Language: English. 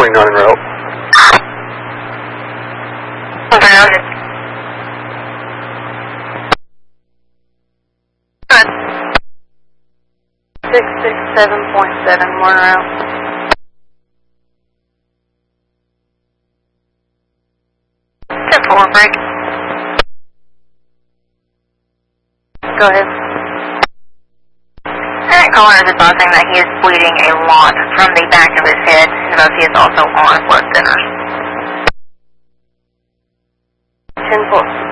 49 en route. Good. 667.7, more route. Forward break. Go ahead. Caller is advising that he is bleeding a lot from the back of his head, and thus he is also on blood thinners. 10-4.